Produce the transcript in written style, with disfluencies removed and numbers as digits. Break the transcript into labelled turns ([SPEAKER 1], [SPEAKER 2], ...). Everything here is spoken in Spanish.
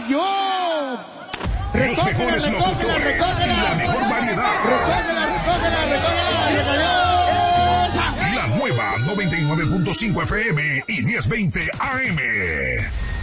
[SPEAKER 1] cayó!
[SPEAKER 2] Los mejores locutores, la mejor variedad. La nueva 99.5 FM y 1020 AM.